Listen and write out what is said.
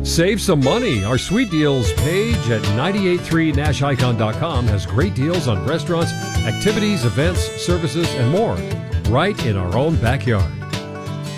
Save some money. Our Sweet Deals page at 983nashicon.com has great deals on restaurants, activities, events, services, and more, right in our own backyard.